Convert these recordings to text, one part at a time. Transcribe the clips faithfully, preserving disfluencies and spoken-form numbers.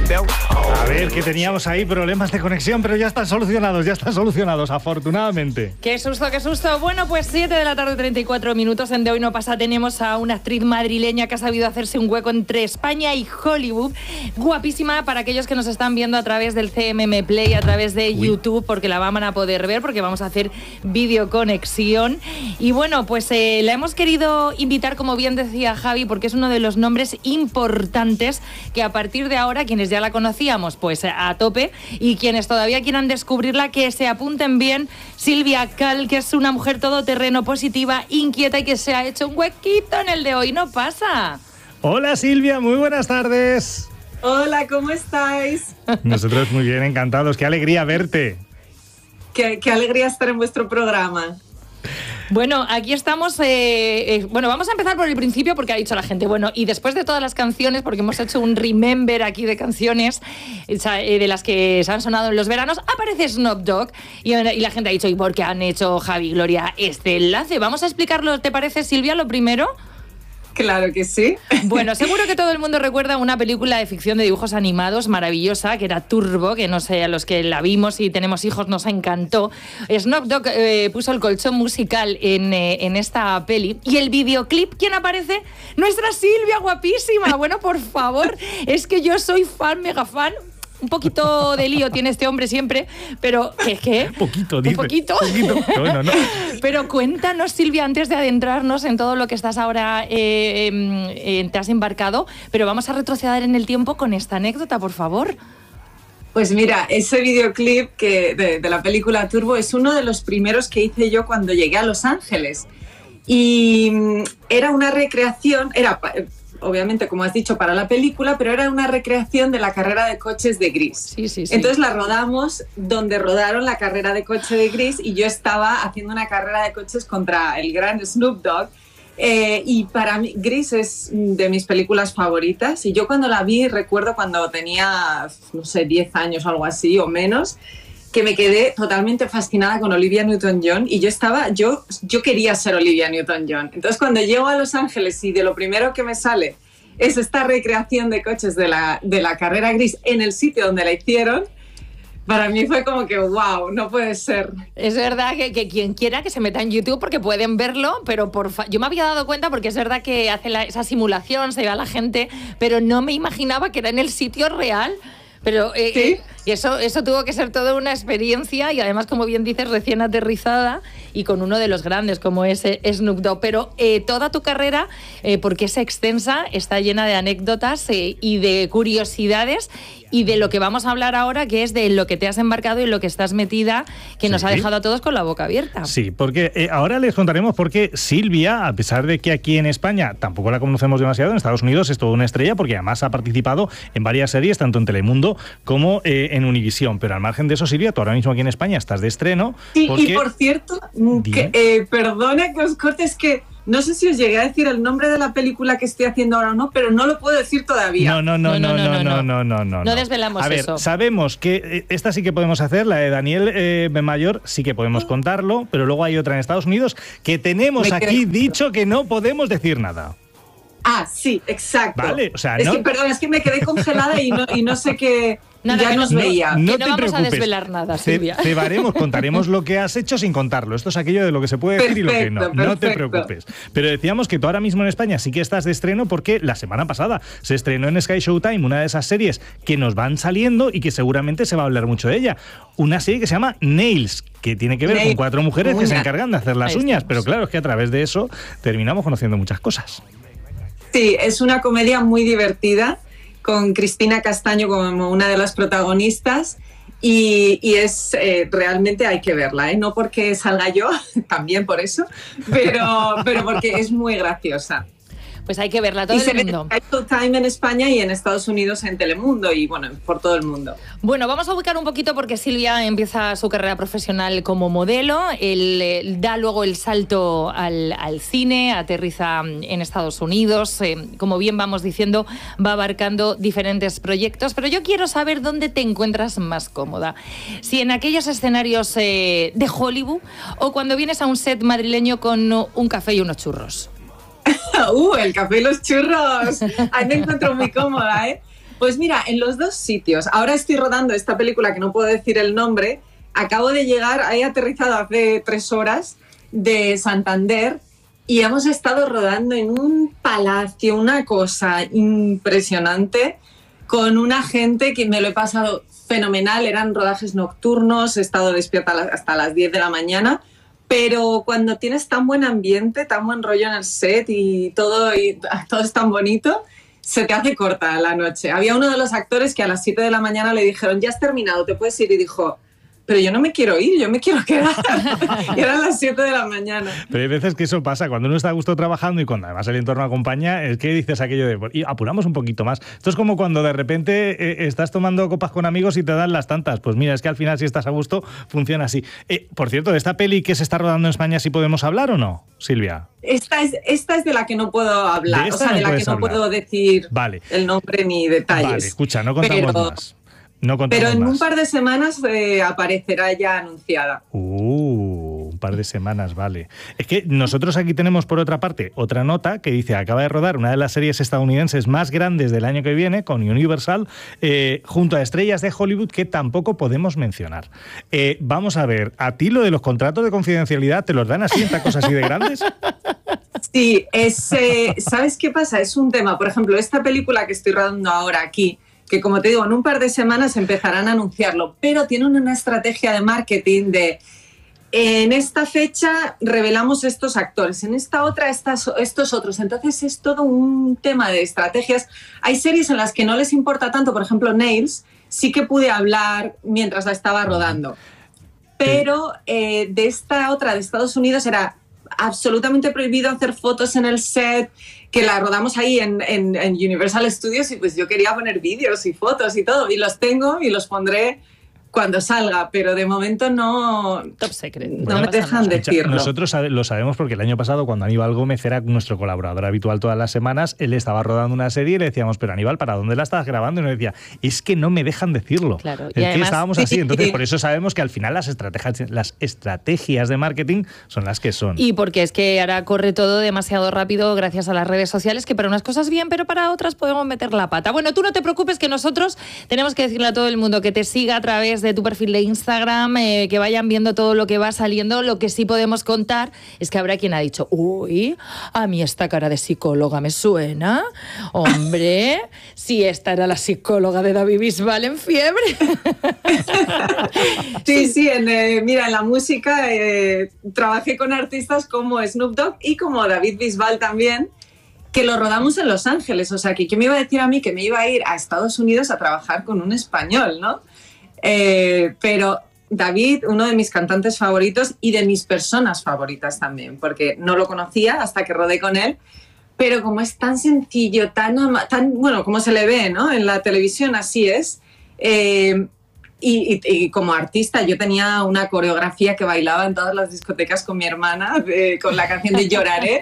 A ver, que teníamos ahí problemas de conexión, pero ya están solucionados, ya están solucionados, afortunadamente. Qué susto, qué susto. Bueno, pues siete de la tarde, treinta y cuatro minutos. En De Hoy No Pasa tenemos a una actriz madrileña que ha sabido hacerse un hueco entre España y Hollywood. Guapísima para aquellos que nos están viendo a través del C M M Play, a través de Uy. YouTube, porque la van a poder ver, porque vamos a hacer videoconexión. Y bueno, pues eh, la hemos querido invitar, como bien decía Javi, porque es uno de los nombres importantes que a partir de ahora, quienes ya la conocíamos, pues a tope, y quienes todavía quieran descubrirla, que se apunten bien. Silvia Cal, que es una mujer todoterreno, positiva, inquieta y que se ha hecho un huequito en el De Hoy No Pasa. Hola Silvia, muy buenas tardes. Hola, ¿cómo estáis? Nosotros muy bien, encantados, qué alegría verte. Qué, qué alegría estar en vuestro programa. Bueno, aquí estamos, eh, eh, bueno, vamos a empezar por el principio porque ha dicho la gente, bueno, y después de todas las canciones, porque hemos hecho un remember aquí de canciones eh, de las que se han sonado en los veranos, aparece Snoop Dogg y, y la gente ha dicho, ¿y por qué han hecho Javi y Gloria este enlace? Vamos a explicarlo, ¿te parece, Silvia, lo primero? Claro que sí. Bueno, seguro que todo el mundo recuerda una película de ficción de dibujos animados maravillosa, que era Turbo, que no sé, a los que la vimos y tenemos hijos nos encantó. Snoop Dogg eh, puso el colchón musical en, eh, en esta peli. Y el videoclip, ¿quién aparece? Nuestra Silvia, guapísima. Bueno, por favor, es que yo soy fan, mega fan. Un poquito de lío tiene este hombre siempre, pero ¿qué? qué? Poquito, dice. Un poquito. poquito. Bueno, no. Pero cuéntanos, Silvia, antes de adentrarnos en todo lo que estás ahora, eh, eh, te has embarcado, pero vamos a retroceder en el tiempo con esta anécdota, por favor. Pues mira, ese videoclip que de, de la película Turbo es uno de los primeros que hice yo cuando llegué a Los Ángeles. Y era una recreación, era... obviamente, como has dicho, para la película, pero era una recreación de la carrera de coches de Grease. Sí, sí, sí. Entonces la rodamos donde rodaron la carrera de coche de Grease y yo estaba haciendo una carrera de coches contra el gran Snoop Dogg. Eh, y para mí, Grease es de mis películas favoritas. Y yo cuando la vi, recuerdo cuando tenía, no sé, diez años o algo así, o menos, que me quedé totalmente fascinada con Olivia Newton-John y yo estaba, yo, yo quería ser Olivia Newton-John. Entonces cuando llego a Los Ángeles y de lo primero que me sale es esta recreación de coches de la, de la carrera Grease en el sitio donde la hicieron, para mí fue como que wow, no puede ser. Es verdad que, que quien quiera que se meta en YouTube porque pueden verlo, pero por fa- yo me había dado cuenta porque es verdad que hace la, esa simulación, se ve a la gente, pero no me imaginaba que era en el sitio real. Pero eh, ¿Sí? eh, y eso, eso tuvo que ser toda una experiencia y además, como bien dices, recién aterrizada y con uno de los grandes como es eh, Snoop Dogg. Pero eh, toda tu carrera, eh, porque es extensa, está llena de anécdotas eh, y de curiosidades y de lo que vamos a hablar ahora, que es de lo que te has embarcado y lo que estás metida, que nos sí. ha dejado a todos con la boca abierta. Sí, porque eh, ahora les contaremos por qué Silvia, a pesar de que aquí en España tampoco la conocemos demasiado, en Estados Unidos es toda una estrella porque además ha participado en varias series, tanto en Telemundo como eh, en Univisión. Pero al margen de eso, Silvia, tú ahora mismo aquí en España estás de estreno. Sí, porque... y por cierto, que, eh, perdona que os corte, es que no sé si os llegué a decir el nombre de la película que estoy haciendo ahora o no, pero no lo puedo decir todavía. No, no, no, no, no, no, no, no, no, no. No desvelamos a ver, eso. Sabemos que eh, esta sí que podemos hacer, la de Daniel eh, Mayor, sí que podemos contarlo, pero luego hay otra en Estados Unidos que tenemos aquí dicho que no podemos decir nada. Ah, sí, exacto. Vale, o sea, es no... que, perdón, es que me quedé congelada y no, y no sé qué... Nada, ya que nos no, veía. No, no que no te vamos preocupes. a desvelar nada, Silvia. Te, cebaremos, contaremos lo que has hecho sin contarlo. Esto es aquello de lo que se puede decir Perfecto, y lo que no. perfecto. No te preocupes. Pero decíamos que tú ahora mismo en España sí que estás de estreno porque la semana pasada se estrenó en Sky Showtime una de esas series que nos van saliendo y que seguramente se va a hablar mucho de ella. Una serie que se llama Nails, que tiene que ver Nails. con cuatro mujeres Uña. que se encargan de hacer las Ahí uñas. estamos. Pero claro, es que a través de eso terminamos conociendo muchas cosas. Sí, es una comedia muy divertida, con Cristina Castaño como una de las protagonistas y, y es eh, realmente hay que verla, ¿eh? No porque salga yo, también por eso, pero, pero porque es muy graciosa. Pues hay que verla, todo y se el ve mundo. en Showtime en España y en Estados Unidos en Telemundo y bueno, por todo el mundo. Bueno, vamos a ubicar un poquito porque Silvia empieza su carrera profesional como modelo, él, eh, da luego el salto al, al cine, aterriza en Estados Unidos, eh, como bien vamos diciendo, va abarcando diferentes proyectos, pero yo quiero saber dónde te encuentras más cómoda, si en aquellos escenarios eh, de Hollywood o cuando vienes a un set madrileño con un café y unos churros. ¡Uh, el café y los churros! Ahí me encuentro muy cómoda, ¿eh? Pues mira, en los dos sitios. Ahora estoy rodando esta película que no puedo decir el nombre. Acabo de llegar, he aterrizado hace tres horas de Santander y hemos estado rodando en un palacio, una cosa impresionante, con una gente que me lo he pasado fenomenal. Eran rodajes nocturnos, he estado despierta hasta las diez de la mañana, pero cuando tienes tan buen ambiente, tan buen rollo en el set y todo, y todo es tan bonito, se te hace corta la noche. Había uno de los actores que a las siete de la mañana le dijeron, ya has terminado, te puedes ir, y dijo, pero yo no me quiero ir, yo me quiero quedar. Y eran las siete de la mañana. Pero hay veces que eso pasa, cuando uno está a gusto trabajando y cuando además el entorno acompaña, es que dices aquello de, y apuramos un poquito más. Esto es como cuando de repente eh, estás tomando copas con amigos y te dan las tantas. Pues mira, es que al final si estás a gusto, funciona así. Eh, por cierto, ¿de esta peli que se está rodando en España sí podemos hablar o no, Silvia? Esta es, esta es de la que no puedo hablar, de o sea, no de la que no hablar. puedo decir vale. el nombre ni detalles. Vale, escucha, no contamos pero, más. No contamos pero en más. un par de semanas eh, aparecerá ya anunciada. Uh, un par de semanas, vale. Es que nosotros aquí tenemos, por otra parte, otra nota que dice, acaba de rodar una de las series estadounidenses más grandes del año que viene, con Universal, eh, junto a estrellas de Hollywood que tampoco podemos mencionar. Eh, vamos a ver, ¿a ti lo de los contratos de confidencialidad te los dan así en cosas así de grandes? Sí, es, eh, ¿sabes qué pasa? Es un tema, por ejemplo, esta película que estoy rodando ahora aquí, que como te digo, en un par de semanas empezarán a anunciarlo, pero tienen una estrategia de marketing de en esta fecha revelamos estos actores, en esta otra estas, estos otros. Entonces es todo un tema de estrategias. Hay series en las que no les importa tanto, por ejemplo, Nails, sí que pude hablar mientras la estaba rodando, pero eh, de esta otra de Estados Unidos era absolutamente prohibido hacer fotos en el set, que la rodamos ahí en, en, en Universal Studios, y pues yo quería poner vídeos y fotos y todo, y los tengo y los pondré cuando salga, pero de momento no, Top secret. no Bueno, me dejan escucha, decirlo. nosotros sabe, lo sabemos porque el año pasado, cuando Aníbal Gómez era nuestro colaborador habitual todas las semanas, él estaba rodando una serie y le decíamos, pero Aníbal, ¿para dónde la estás grabando? Y nos decía, es que no me dejan decirlo. Claro, es y que además, estábamos así, entonces por eso sabemos que al final las estrategias, las estrategias de marketing son las que son. Y porque es que ahora corre todo demasiado rápido gracias a las redes sociales, que para unas cosas bien, pero para otras podemos meter la pata. Bueno, tú no te preocupes, que nosotros tenemos que decirle a todo el mundo que te siga a través de tu perfil de Instagram, Instagram, eh, que vayan viendo todo lo que va saliendo. Lo que sí podemos contar es que habrá quien ha dicho, uy, a mí esta cara de psicóloga me suena. Hombre, si esta era la psicóloga de David Bisbal en Fiebre. Sí, sí, en, eh, mira, en la música eh, trabajé con artistas como Snoop Dogg y como David Bisbal también, que lo rodamos en Los Ángeles. O sea, que ¿quién me iba a decir a mí que me iba a ir a Estados Unidos a trabajar con un español, ¿no? Eh, pero David, uno de mis cantantes favoritos y de mis personas favoritas también, porque no lo conocía hasta que rodé con él, pero como es tan sencillo, tan, tan bueno, como se le ve, ¿no? En la televisión, así es. Eh, y, y, y como artista, yo tenía una coreografía que bailaba en todas las discotecas con mi hermana, de, con la canción de Lloraré.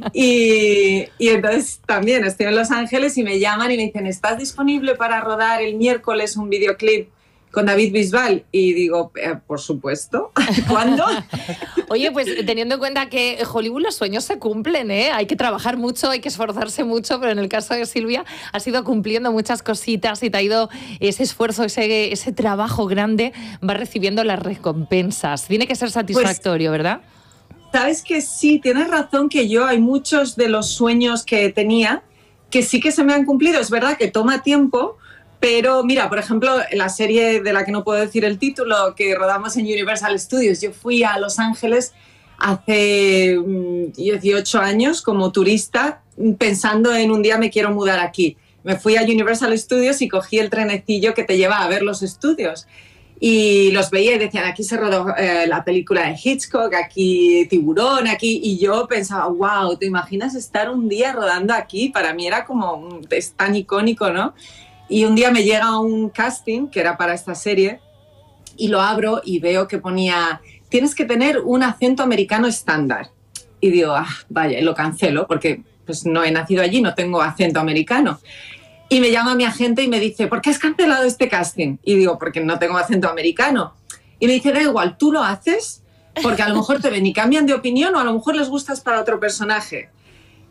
Y, y entonces también estoy en Los Ángeles y me llaman y me dicen, ¿estás disponible para rodar el miércoles un videoclip con David Bisbal? Y digo, eh, por supuesto. ¿Cuándo? Oye, pues teniendo en cuenta que en Hollywood los sueños se cumplen, ¿eh? Hay que trabajar mucho, hay que esforzarse mucho, pero en el caso de Silvia has ido cumpliendo muchas cositas y te ha ido ese esfuerzo, ese, ese trabajo grande, va recibiendo las recompensas. Tiene que ser satisfactorio, pues, ¿verdad? Sabes que sí, tienes razón, que yo hay muchos de los sueños que tenía que sí que se me han cumplido. Es verdad que toma tiempo. Pero mira, por ejemplo, la serie de la que no puedo decir el título, que rodamos en Universal Studios, yo fui a Los Ángeles hace dieciocho años como turista, pensando en un día me quiero mudar aquí. Me fui a Universal Studios y cogí el trenecillo que te lleva a ver los estudios. Y los veía y decían, aquí se rodó eh, la película de Hitchcock, aquí Tiburón, aquí. Y yo pensaba, wow, ¿te imaginas estar un día rodando aquí? Para mí era como, es tan icónico, ¿no? Y un día me llega un casting que era para esta serie y lo abro y veo que ponía, tienes que tener un acento americano estándar. Y digo, ah, vaya, y lo cancelo porque pues, no he nacido allí, no tengo acento americano. Y me llama mi agente y me dice, ¿por qué has cancelado este casting? Y digo, porque no tengo acento americano. Y me dice, da igual, tú lo haces porque a lo mejor te ven y cambian de opinión o a lo mejor les gustas para otro personaje.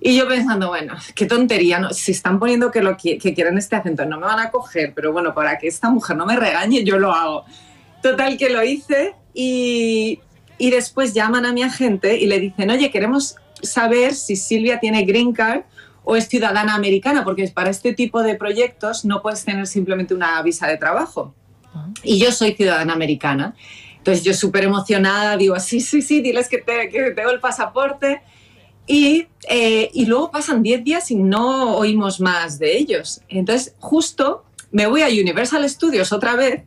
Y yo pensando, bueno, qué tontería, ¿no? Si están poniendo que, lo, que quieren este acento, no me van a coger, pero bueno, para que esta mujer no me regañe, yo lo hago. Total, que lo hice y, y después llaman a mi agente y le dicen, oye, queremos saber si Silvia tiene green card o es ciudadana americana, porque para este tipo de proyectos no puedes tener simplemente una visa de trabajo. Y yo soy ciudadana americana. Entonces yo súper emocionada digo, sí, sí, sí, diles que, te, que tengo el pasaporte. Y, eh, y luego pasan diez días y no oímos más de ellos. Entonces justo me voy a Universal Studios otra vez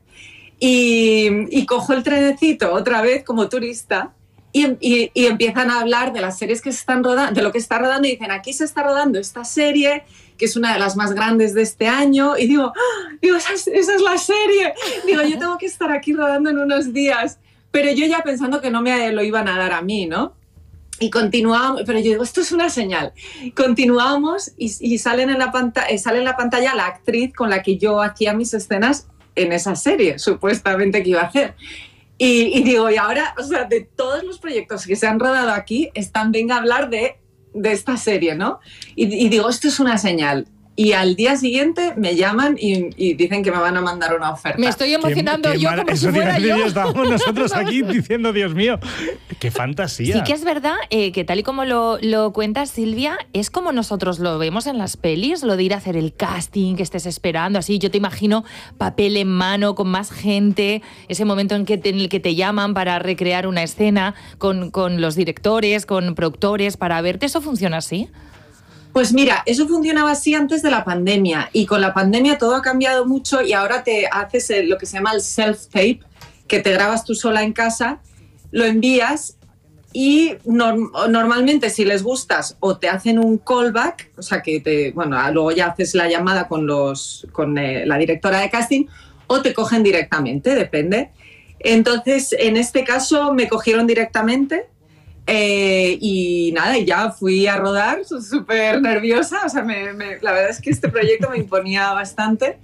y, y cojo el trenecito otra vez como turista y, y, y empiezan a hablar de las series que se están rodando, de lo que está rodando, y dicen, aquí se está rodando esta serie que es una de las más grandes de este año, y digo, ¡ah! digo esa, es, esa es la serie, digo, yo tengo que estar aquí rodando en unos días, pero yo ya pensando que no me lo iban a dar a mí, ¿no? Y continuamos, pero yo digo, esto es una señal. Continuamos y, y sale, en la pantalla, sale en la pantalla la actriz con la que yo hacía mis escenas en esa serie, supuestamente que iba a hacer. Y, y digo, y ahora, o sea, de todos los proyectos que se han rodado aquí, están, venga a hablar de, de esta serie, ¿no? Y, y digo, esto es una señal. Y al día siguiente me llaman y, y dicen que me van a mandar una oferta. Me estoy emocionando qué, qué yo como eso si fuera yo. Estábamos nosotros aquí diciendo, Dios mío, qué fantasía. Sí que es verdad eh, que tal y como lo, lo cuentas, Silvia, es como nosotros lo vemos en las pelis, lo de ir a hacer el casting, que estés esperando, así. Yo te imagino papel en mano, con más gente, ese momento en, que te, en el que te llaman para recrear una escena con, con los directores, con productores, para verte. ¿Eso funciona así? Pues mira, eso funcionaba así antes de la pandemia, y con la pandemia todo ha cambiado mucho y ahora te haces el, lo que se llama el self-tape, que te grabas tú sola en casa, lo envías y norm, normalmente si les gustas o te hacen un callback, o sea que te, bueno, luego ya haces la llamada con, los, con eh, la directora de casting, o te cogen directamente, depende. Entonces, en este caso me cogieron directamente. Eh, y nada, y ya fui a rodar, súper nerviosa, o sea, me, me, la verdad es que este proyecto me imponía bastante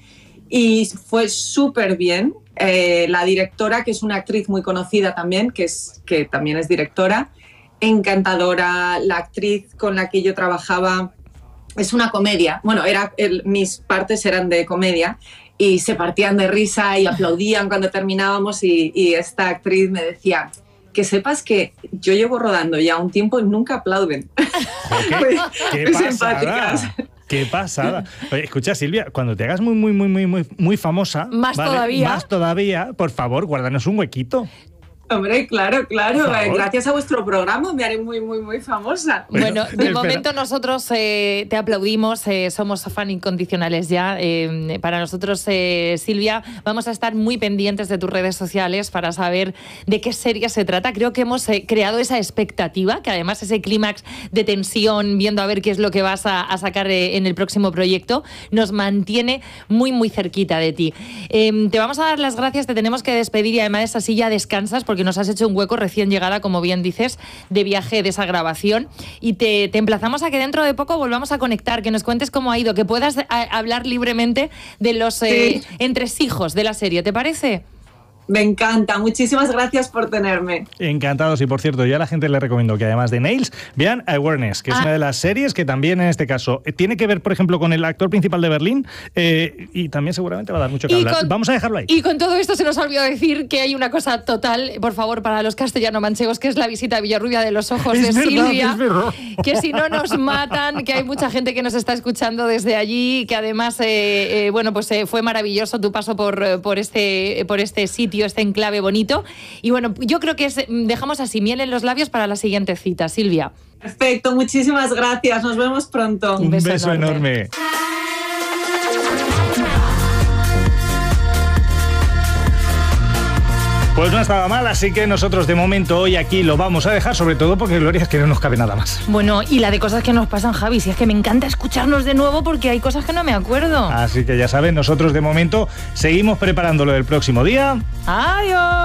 y fue súper bien. Eh, la directora, que es una actriz muy conocida también, que, es, que también es directora, encantadora. La actriz con la que yo trabajaba es una comedia, bueno, era el, mis partes eran de comedia y se partían de risa y aplaudían cuando terminábamos, y, y esta actriz me decía, que sepas que yo llevo rodando ya un tiempo y nunca aplauden. ¿Qué, qué pasada? ¡Qué pasada! Oye, escucha, Silvia, cuando te hagas muy, muy, muy, muy, muy, muy famosa, más ¿vale? todavía, más todavía, por favor, guárdanos un huequito. Hombre, claro, claro. Gracias a vuestro programa me haré muy, muy, muy famosa. Bueno, de espera. momento nosotros eh, te aplaudimos, eh, somos fan incondicionales ya. Eh, para nosotros, eh, Silvia, vamos a estar muy pendientes de tus redes sociales para saber de qué serie se trata. Creo que hemos eh, creado esa expectativa, que además ese clímax de tensión, viendo a ver qué es lo que vas a, a sacar eh, en el próximo proyecto, nos mantiene muy, muy cerquita de ti. Eh, te vamos a dar las gracias, te tenemos que despedir y además así ya descansas, porque nos has hecho un hueco recién llegada, como bien dices, de viaje de esa grabación, y te, te emplazamos a que dentro de poco volvamos a conectar, que nos cuentes cómo ha ido, que puedas a, hablar libremente de los sí. eh, entresijos de la serie, ¿te parece? Me encanta, muchísimas gracias por tenerme. Encantados, y por cierto, yo a la gente le recomiendo que además de Nails, vean Awareness, que es ah. una de las series que también en este caso tiene que ver, por ejemplo, con el actor principal de Berlín, eh, y también seguramente va a dar mucho que hablar. Con, Vamos a dejarlo ahí. Y con todo esto se nos ha olvidado decir que hay una cosa total, por favor, para los castellano-manchegos, que es la visita a Villarrubia de los Ojos es de verdad, Silvia, es verdad. Que si no nos matan, que hay mucha gente que nos está escuchando desde allí, que además, eh, eh, bueno, pues eh, fue maravilloso tu paso por, por, este, por este sitio, este enclave bonito. Y bueno, yo creo que es, dejamos así miel en los labios para la siguiente cita, Silvia. Perfecto, muchísimas gracias. Nos vemos pronto. Un beso, Un beso enorme. enorme. Pues no estaba mal, así que nosotros de momento hoy aquí lo vamos a dejar, sobre todo porque, Gloria, es que no nos cabe nada más. Bueno, y la de cosas que nos pasan, Javi, si es que me encanta escucharnos de nuevo porque hay cosas que no me acuerdo. Así que ya saben, nosotros de momento seguimos preparando lo del próximo día. ¡Adiós!